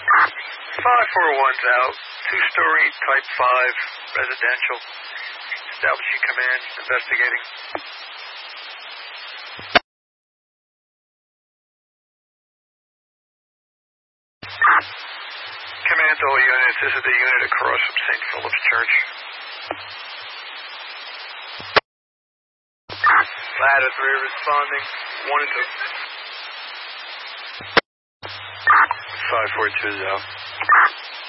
541's out. Two-story, type 5, residential. Establishing command, investigating. Command to all units, this is the unit across from St. Philip's Church. Ladder 3 responding, 1 and 2. 542 is out.